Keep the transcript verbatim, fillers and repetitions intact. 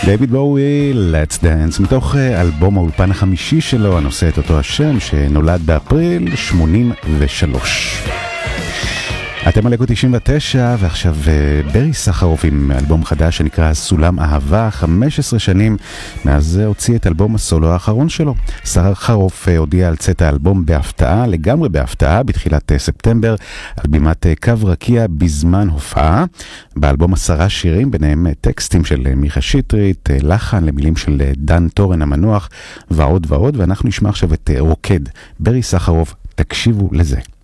דייוויד בואוי, Let's Dance, מתוך אלבום האולפן החמישי שלו, הנושא את אותו השם, שנולד באפריל שמונים ושלוש. אתם על אקו תשעים ותשע, ועכשיו ברי סחרוף עם אלבום חדש שנקרא סולם אהבה, חמש עשרה שנים מאז הוציא את אלבום הסולו האחרון שלו. סחרוף הודיע על צאת האלבום בהפתעה, לגמרי בהפתעה, בתחילת ספטמבר, על בימת קו רקיע בזמן הופעה. באלבום עשרה שירים, ביניהם טקסטים של מיכה שטרית, לחן למילים של דן טורן המנוח, ועוד ועוד, ואנחנו נשמע עכשיו את רוקד. ברי סחרוף, תקשיבו לזה.